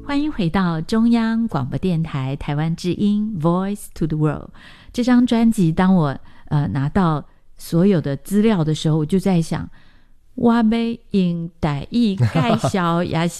欢迎回到中央广播电台台湾之音 Voice to the World。 这张专辑当我拿到所有的资料的时候，我就在想我要用台语介绍也是